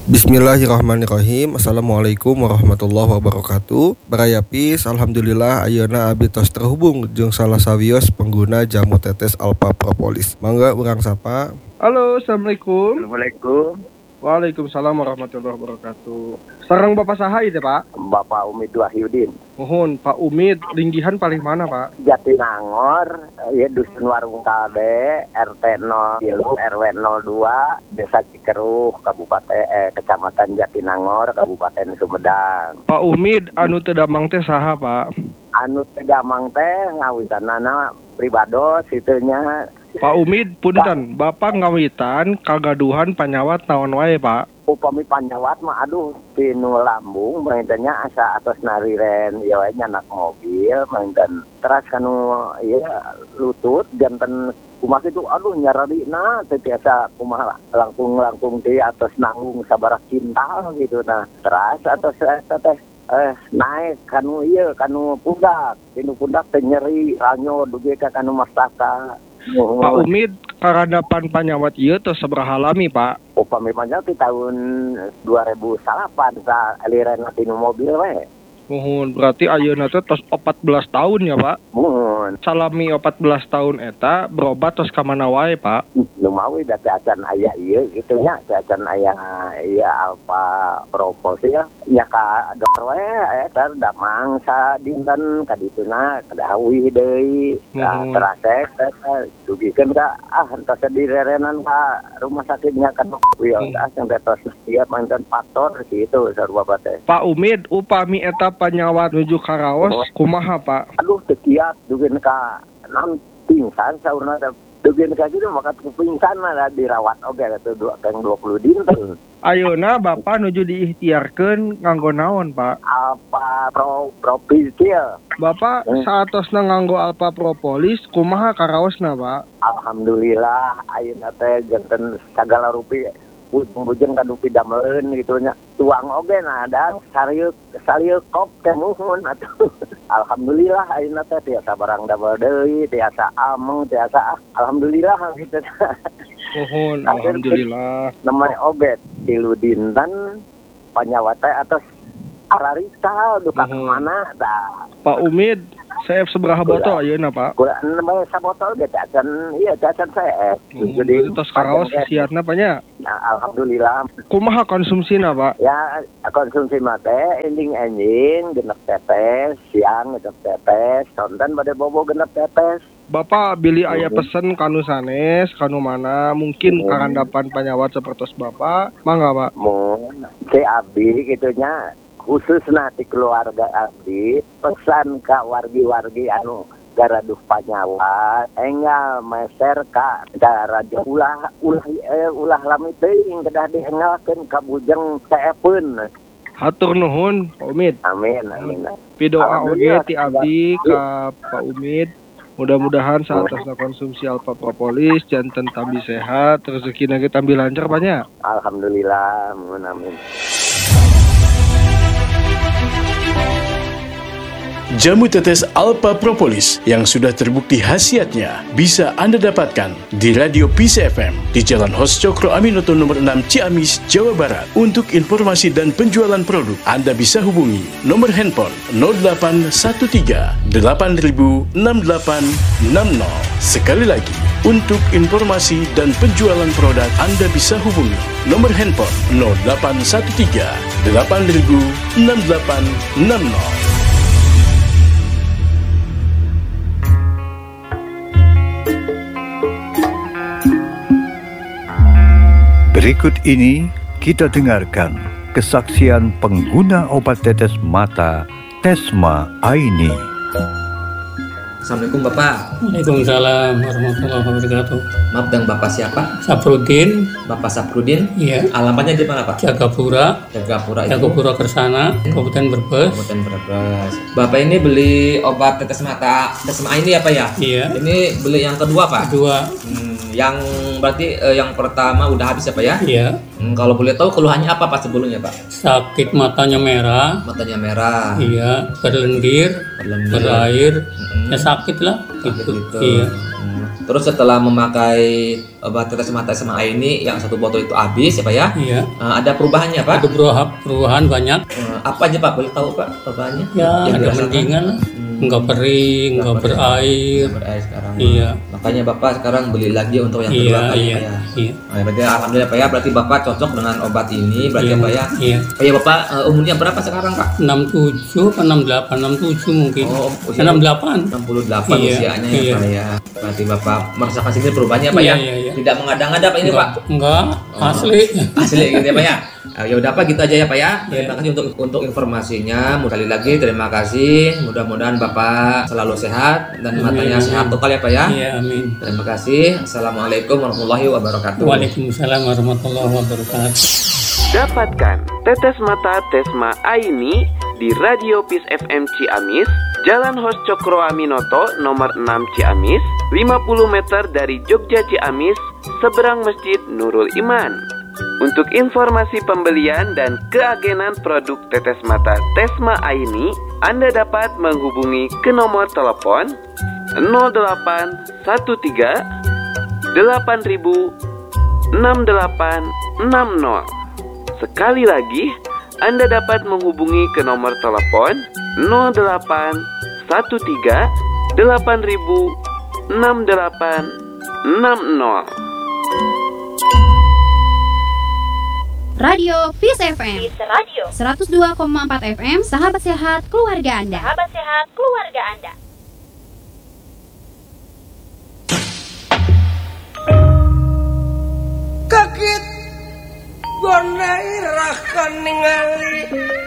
Bismillahirrahmanirrahim. Assalamualaikum warahmatullahi wabarakatuh. Barayapis, alhamdulillah ayeuna abdi tos terhubung jeung salah sawios pengguna jamu tetes Alpha Propolis. Mangga urang sapa. Halo, assalamualaikum. Assalamualaikum. Waalaikumsalam warahmatullahi wabarakatuh. Sareng Bapak saha ieu, Pak? Bapak Umid Wahyudin. Mohon Pak Umid, linggihan paling mana, Pak? Jatinangor, ya Dusun Warung Kalbe, RT 0, RW 02, Desa Cikeruh, Kecamatan Jatinangor, Kabupaten Sumedang. Pak Umid, anu teu damang teh saha, Pak? Anu teu damang teh ngawitanana pribados itunya. Pak Umid, punten, Bapak ngawitan kagaduhan panyawat naon wae, Pak? Upami panyawat mah aduh tinu lambung maintennya asa atas nariren ya we nyanak mobil mainten teras kanu ieu lutut janten kumaha kitu aduh nyararina teh biasa kumaha langkung di atas nanggung sabaraha kintal gitu nah teras atas teh naik kanu ieu kanu pundak tinu pundak teh nyeri ranyo dugi ka kanu mastaka. Pak Umid, karadapan panyawat ieu tos sabaraha lami, Pak? Upami panjang di tahun 2008 sa aliran tinu mobil we. Mohon, berarti ayeuna teh tos 14 tahun ya, Pak? Mohon. Salami 14 tahun eta berobat tos ka mana wae, Pak? Lumawi da teh acan aya ieu kitu nya, teh acan aya Alpha Propolis ya. Nya ka dokter we eta damang sa dinten ka dituna kadawi deui. Terasek dugikeun ka entos direrenan ka rumah sakitnya kan ya asing tos siap manten faktor kitu sarua teh. Pak Umid, upami eta panyawat nuju karaos kumaha, Pak? Aduh teu kiat dugeun ka naon pingsan saurna teh dugeun ka kitu maka pingsan mah dirawat oge atuh 20 dinten. Ayeuna Bapak nuju diikhtiarkeun nganggo naon, Pak? Alpha Propolis. Bapak saatosna nganggo Alpha Propolis kumaha karaosna, Pak? Alhamdulillah ayeuna teh janten sagala rupi bujeng kanu pidameleun gitu nya tuang oge nah dan sarieu kop teh muhun atuh. Alhamdulillah ayeuna teh tiasa barang damel deui tiasa ameng tiasa alhamdulillah gitu. Mohon alhamdulillah. Namanya obat tilu dinten panyawat teh atos ararita duka mana tah. Pak Umid, CF sabaraha botol ayeuna, Pak? Kula nembe sabotol ge teh acan CF. Jadi tos karaos siatna Pak nya? Alhamdulillah. Kumaha konsumsina, Pak? Ya konsumsi mah teh ending genep tetes, siang genep tetes, sonten bade bobo genep tetes. Bapak bili aya pesen kanu sanes, kanu mana mungkin karandapan panyawat sapertos Bapak, mangga, Pak? Mun si abdi kitu nya khusus nanti keluarga abdi pesan ka wargi-wargi anu garaduh panyawat enggal meser ka raja ulah lami teuing kedah diengalkeun ka bujeng teepeun. Hatur nuhun Pak Umid. Amin. Pidoa oge ti abdi ka Pak Umid. Mudah-mudahan saatosna konsumsi Alpha Propolis janten tambi sehat, rezekina ge tambi lancar banyak. Alhamdulillah, amin. Jamu tetes Alpha Propolis yang sudah terbukti khasiatnya bisa Anda dapatkan di Radio Peace FM di Jalan Hos Cokro Aminoto nomor 6 Ciamis, Jawa Barat. Untuk informasi dan penjualan produk, Anda bisa hubungi nomor handphone 0813 8000 6860. Sekali lagi, untuk informasi dan penjualan produk, Anda bisa hubungi nomor handphone 0813 8000 6860. Berikut ini kita dengarkan kesaksian pengguna obat tetes mata Tesma Aini. Assalamualaikum Bapak. Waalaikumsalam warahmatullahi wabarakatuh. Maaf, dan Bapak siapa? Saprudin. Bapak Saprudin? Iya. Alamatnya di mana Pak? Jagapura Kersana, Kabupaten Brebes. Bapak ini beli obat tetes mata Tesma ini apa ya? Iya. Ini beli yang kedua Pak? Kedua. Yang berarti yang pertama udah habis ya Pak ya? Iya. Kalau boleh tahu keluhannya apa Pak sebelumnya Pak? Sakit matanya merah. Matanya merah. Iya. Berlendir. Berair. Ya sakit lah. Gitu. Iya. Terus setelah memakai obat tetes mata SMA ini yang 1 botol itu habis ya Pak ya? Iya. Ada perubahannya Pak? Ada perubahan banyak. Apa aja Pak? Boleh tahu Pak perubahannya? Ya, Yang ada dirasakan? mendingan lah. Enggak kering, enggak berair. Berair sekarang. Iya. Makanya Bapak sekarang beli lagi untuk yang kedua Iya, kali iya, Pak ya? iya. Nah, berarti alhamdulillah Pak ya, berarti Bapak cocok dengan obat ini berarti Iya, Pak ya? iya. Pak ya Bapak umurnya berapa sekarang Pak? 67 atau 68, 67 mungkin. Oh, usia 68. 68 Iya, usianya ya iya. Pak ya. Berarti Bapak merasakan sini perubahannya Pak Iya, ya? iya, iya. Tidak mengada-ngada Pak ini Pak? Enggak, asli. Asli gitu ya Pak ya? Ya udah Pak gitu aja ya Pak ya. Iya. Terima kasih untuk informasinya. Sekali lagi terima kasih. Mudah-mudahan Bapak selalu sehat dan matanya Amin. sehat total ya Pak ya. Iya, amin. Terima kasih. Assalamualaikum warahmatullahi wabarakatuh. Waalaikumsalam warahmatullahi wabarakatuh. Dapatkan tetes mata Tesma Aini di Radio Peace FM Ciamis, Jalan Hos Cokro Aminoto nomor 6 Ciamis, 50 meter dari Jogja Ciamis, seberang Masjid Nurul Iman. Untuk informasi pembelian dan keagenan produk tetes mata Tesma Aini, Anda dapat menghubungi ke nomor telepon 0813 8000 6860. Sekali lagi, Anda dapat menghubungi ke nomor telepon 0813 8000 6860. Radio Peace FM 102,4 FM, sahabat sehat keluarga Anda. Kakit Gondai rakan ningali